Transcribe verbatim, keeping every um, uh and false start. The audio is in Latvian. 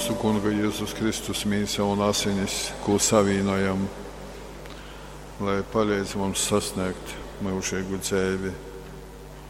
mūsu Kunga Jēzus Kristus mīsa un asinis, ko savienojam, lai palīdz mums sasniegt mūžīgu dzīvi.